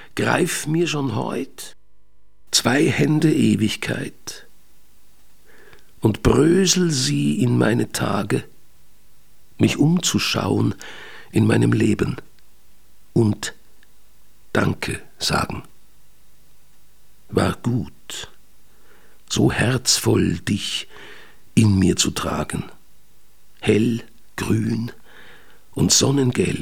greif mir schon heut 2 Hände Ewigkeit und brösel sie in meine Tage, mich umzuschauen in meinem Leben und Danke sagen. War gut, so herzvoll dich in mir zu tragen, hell, grün und sonnengelb